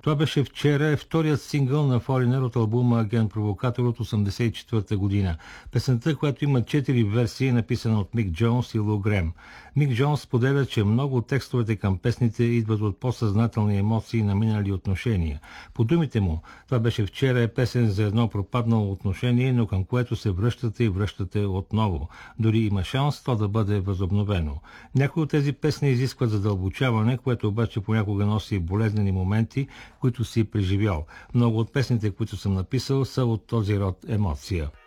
Това беше вчера, е вторият сингъл на Foreigner от албума Агент Провокатор от 1984 година. Песента, която има 4 версии, е написана от Мик Джонс и Лу Грем. Мик Джонс споделя, че много от текстовете към песните идват от по-съзнателни емоции на минали отношения. По думите му, това беше вчера е песен за едно пропаднало отношение, но към което се връщате и връщате отново. Дори има шанс то да бъде възобновено. Някои от тези песни изискват задълбочаване, което обаче понякога носи и болезнени моменти, които си преживял. Много от песните, които съм написал, са от този род емоция.